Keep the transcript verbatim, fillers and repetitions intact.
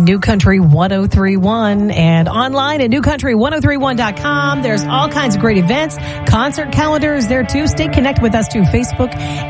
New Country ten thirty-one and online at new country ten thirty-one dot com. There's all kinds of great events, concert calendars there too. Stay connected with us too, Facebook